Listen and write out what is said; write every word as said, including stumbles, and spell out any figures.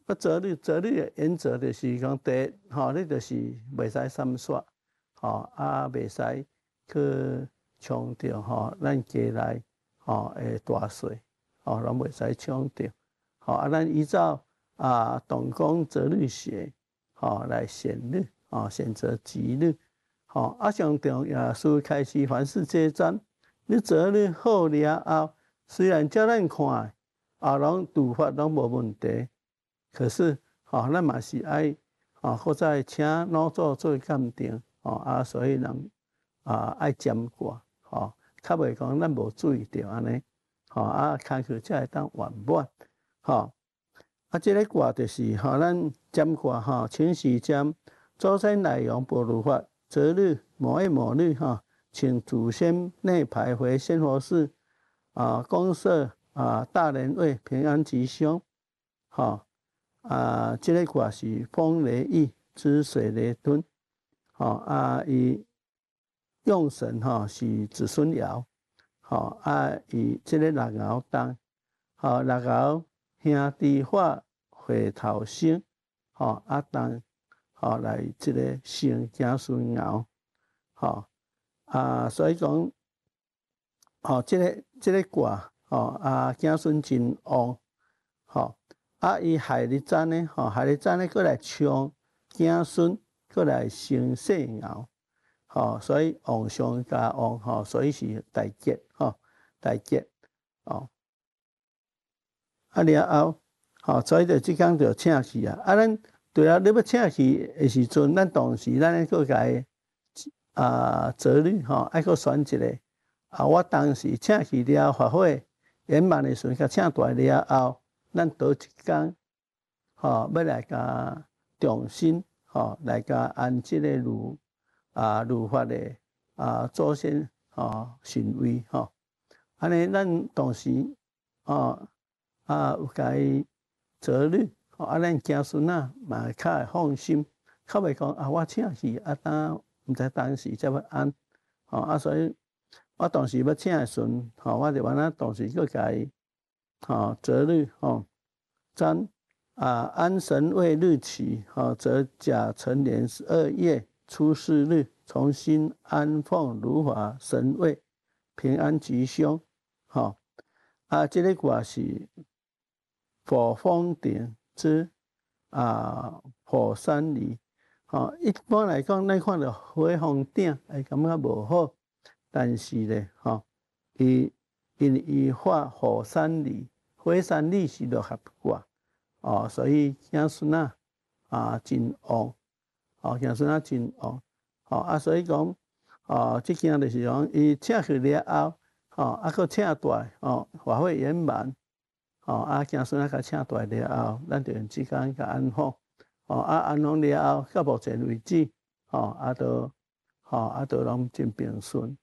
不择日，择日的原则就是讲，第一，吼，你就是袂使三煞，吼，啊，袂使去冲着吼咱家内吼诶大岁，吼，拢袂使冲着，吼，啊，咱依照啊动工择日学，吼来选日，吼选择吉日，吼，啊上重要是开始凡事皆占，你择日好了后，虽然照咱看，啊，拢拄法拢无问题。可是，吼、哦，咱嘛是爱，吼、哦，搁再请老祖做鉴定，吼、哦、啊，所以人啊爱占卦，吼、哦，较袂讲咱无注意着安尼，吼、哦、啊，开去才会当圆满，吼、哦，啊，即、這個卦就是吼、哦，咱占卦吼，请时占，祖先内容不如法，择日某月某日吼，请祖先内牌回仙佛寺，啊，公设啊大人位平安吉凶，吼、哦。啊，即、這個卦是風雷翼，之水雷吞，吼啊，伊用神吼是子孫爻，吼啊，伊即個六爻當，吼六爻兄弟化回頭生，吼啊當，吼來即個生子孫爻，吼啊，所以講，吼即個即個卦，吼啊子孫真旺，吼。啊，伊亥日占呢，吼亥日占呢，过来冲子孙，过来生细爻，吼，所以旺上加旺，吼，所以是大吉，吼，大吉，哦，啊了后，吼，所以就即工就请去啊，啊，咱除了你要请去的时阵，咱当时咱咧个甲啊择日，吼，爱个选一个，啊，我当时请去了法会圆满的时阵，甲请大了后。咱倒一工，吼，要来甲重新，吼，来甲按即个儒啊儒法的啊祖先，吼神位，吼，安尼咱当时，吼啊有甲伊择日，吼啊咱子孙仔嘛较会放心，较袂讲啊我请去啊当毋知当时才要按，吼啊所以我当时要请的时阵，吼我就安那当时佫甲伊。好，择日哦，占啊安神位日期，好，则甲辰年十二月初四日重新安奉如法神位，平安吉凶。好，啊，这个卦是火风鼎之啊火山离。好，一般来讲，咱看到火风鼎，会感觉无好，但是咧，吼，伊因伊化火山离。火山理是六合卦，哦，所以子孙仔啊真旺，哦，子孙仔真旺，哦啊，所以讲，哦，即件就是讲，伊请去了后，哦，啊，佫请大，哦，法会圆满，哦，啊，子孙仔甲请大了后，咱就用时间甲安放，哦，啊，安放了后，到目前为止，哦，啊，都，哦，啊，都拢真平顺。